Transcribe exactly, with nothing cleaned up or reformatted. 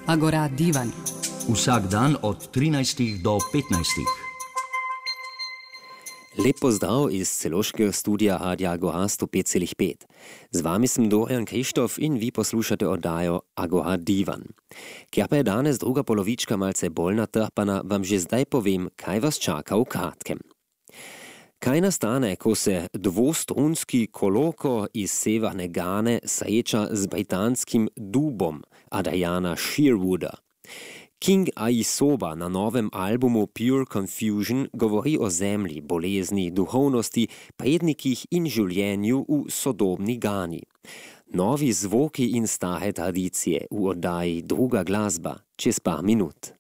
Agora Divan. Vsak dan od trinajstih do petnajstih. Lep pozdrav iz celoškega studija Radia Agora sto pet celih pet. Z vami sem Dorian Krištof in vi poslušate oddajo Agora Divan. Ker pa je danes druga polovička malce bolj natrpana, vam že zdaj povem, kaj vas čaka v kratkem. Kaj nastane, ko se dvostrunski koloko iz severne Gane sreča z britanskim dubom Adriana Sherwooda? King Aisoba na novem albumu Pure Confusion govori o zemlji, bolezni, duhovnosti, prednikih in življenju v sodobni Gani. Novi zvoki in stare tradicije v oddaji Druga glasba čez par minut.